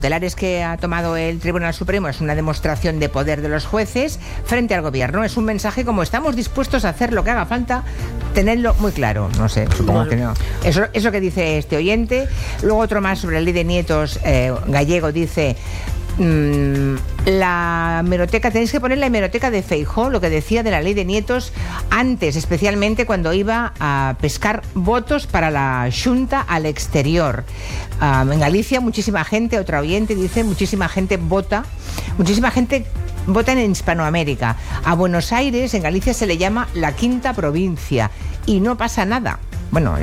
cautelares que ha tomado el Tribunal Supremo es una demostración de poder de los jueces frente al gobierno. Es un mensaje como estamos dispuestos a hacer lo que haga falta, tenerlo muy claro. No sé, supongo que no. Eso que dice este oyente. Luego otro más sobre la ley de nietos gallego dice... la hemeroteca, tenéis que poner la hemeroteca de Feijóo, lo que decía de la ley de nietos antes, especialmente cuando iba a pescar votos para la Xunta al exterior. En Galicia muchísima gente, otra oyente dice, muchísima gente vota en Hispanoamérica. A Buenos Aires, en Galicia, se le llama la quinta provincia y no pasa nada. Bueno,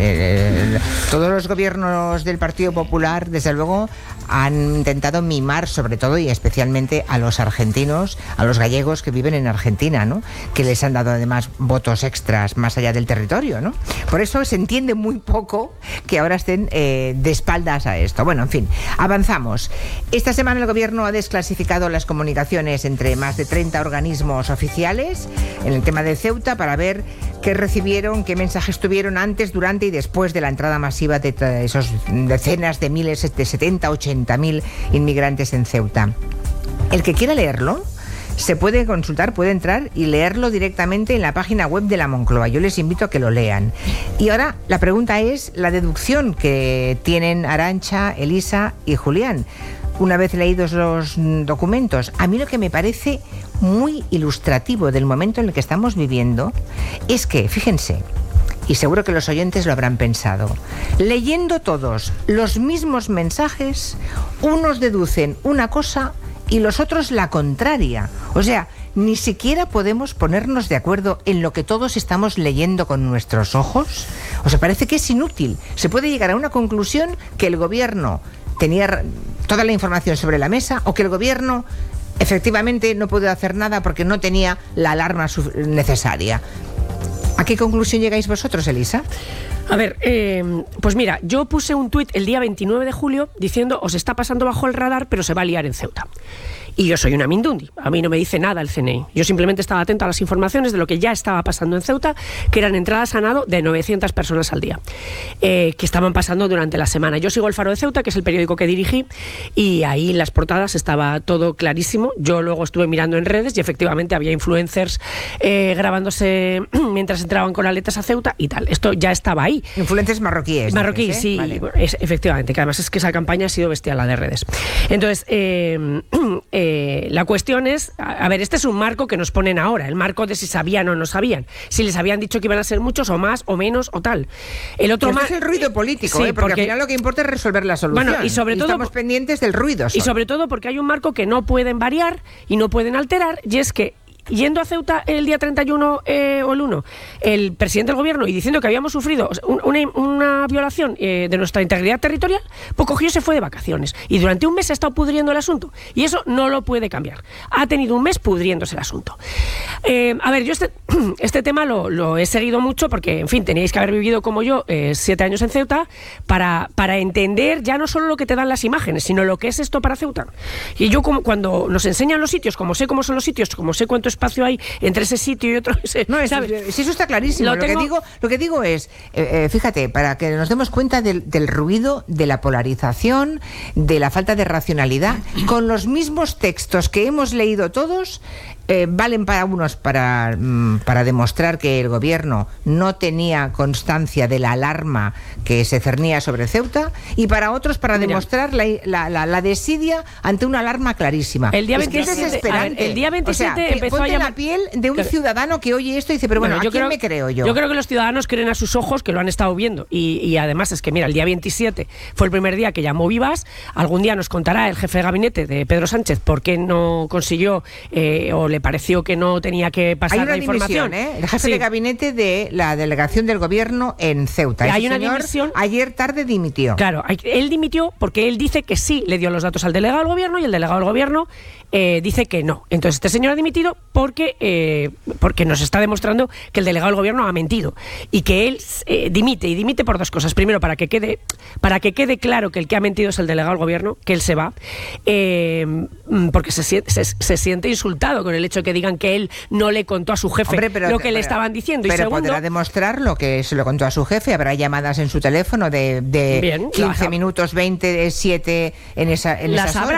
todos los gobiernos del Partido Popular, desde luego, han intentado mimar sobre todo y especialmente a los argentinos, a los gallegos que viven en Argentina, ¿no? Que les han dado además votos extras más allá del territorio, ¿no? Por eso se entiende muy poco que ahora estén de espaldas a esto. Bueno, en fin, avanzamos. Esta semana el gobierno ha desclasificado las comunicaciones entre más de 30 organismos oficiales en el tema de Ceuta para ver qué recibieron, qué mensajes tuvieron antes, durante y después de la entrada masiva de esos decenas de miles, de 70, 80.000 inmigrantes en Ceuta. El que quiera leerlo se puede consultar, puede entrar y leerlo directamente en la página web de la Moncloa. Yo les invito a que lo lean. Y ahora la pregunta es la deducción que tienen Arantxa, Elisa y Julián. Una vez leídos los documentos, a mí lo que me parece muy ilustrativo del momento en el que estamos viviendo es que, fíjense, y seguro que los oyentes lo habrán pensado, leyendo todos los mismos mensajes, unos deducen una cosa y los otros la contraria. O sea, ni siquiera podemos ponernos de acuerdo en lo que todos estamos leyendo con nuestros ojos. O sea, parece que es inútil. Se puede llegar a una conclusión que el gobierno tenía toda la información sobre la mesa o que el gobierno efectivamente no pudo hacer nada porque no tenía la alarma necesaria. ¿A qué conclusión llegáis vosotros, Elisa? A ver, pues mira, yo puse un tuit el día 29 de julio diciendo os está pasando bajo el radar, pero se va a liar en Ceuta. Y yo soy una mindundi, a mí no me dice nada el CNI. Yo simplemente estaba atento a las informaciones de lo que ya estaba pasando en Ceuta, que eran entradas a nado de 900 personas al día, que estaban pasando durante la semana. Yo sigo El Faro de Ceuta, que es el periódico que dirigí, y ahí en las portadas estaba todo clarísimo. Yo luego estuve mirando en redes y efectivamente había influencers grabándose mientras entraban con aletas a Ceuta y tal. Esto ya estaba ahí. Influencers marroquíes. Marroquíes, sí, vale. Efectivamente, que además es que esa campaña ha sido bestial, la de redes. Entonces, la cuestión es, a ver, este es un marco que nos ponen ahora, el marco de si sabían o no sabían, si les habían dicho que iban a ser muchos o más o menos o tal. El otro es el ruido político, sí, porque al final lo que importa es resolver la solución. Bueno, y sobre todo estamos pendientes del ruido. Y sobre todo porque hay un marco que no pueden variar y no pueden alterar, y es que yendo a Ceuta el día 31 o el 1, el presidente del gobierno y diciendo que habíamos sufrido una violación de nuestra integridad territorial, pues cogió y se fue de vacaciones. Y durante un mes se ha estado pudriendo el asunto. Y eso no lo puede cambiar. Ha tenido un mes pudriéndose el asunto. A ver, yo este tema lo he seguido mucho porque, en fin, teníais que haber vivido como yo 7 años en Ceuta para entender ya no solo lo que te dan las imágenes, sino lo que es esto para Ceuta. Y yo, cuando nos enseñan los sitios, como sé cómo son los sitios, como sé cuánto espacio hay entre ese sitio y otro. No, si eso está clarísimo. Lo que digo es, fíjate, para que nos demos cuenta del ruido, de la polarización, de la falta de racionalidad, con los mismos textos que hemos leído todos, valen para unos para demostrar que el gobierno no tenía constancia de la alarma que se cernía sobre Ceuta, y para otros para demostrar la desidia ante una alarma clarísima. El día 27, es desesperante. El día 27 o sea, empezó a llamar la piel de un ciudadano que oye esto y dice, pero bueno, ¿a quién me creo yo? Yo creo que los ciudadanos creen a sus ojos, que lo han estado viendo, y además es que, mira, el día 27 fue el primer día que llamó Vivas. Algún día nos contará el jefe de gabinete de Pedro Sánchez por qué no consiguió o le pareció que no tenía que pasar la información. El jefe de gabinete de la delegación del gobierno en Ceuta. Hay una dimisión. Ayer tarde dimitió. Claro, él dimitió porque él dice que sí le dio los datos al delegado del gobierno y el delegado del gobierno dice que no. Entonces este señor ha dimitido porque nos está demostrando que el delegado del gobierno ha mentido y que él dimite por dos cosas. Primero, para que quede claro que el que ha mentido es el delegado del gobierno, que él se va, porque se siente insultado con el hecho hecho de que digan que él no le contó a su jefe lo que le estaban diciendo. Y pero segundo, podrá demostrar lo que se lo contó a su jefe. Habrá llamadas en su teléfono de 15 minutos, 20, 7 en esas horas.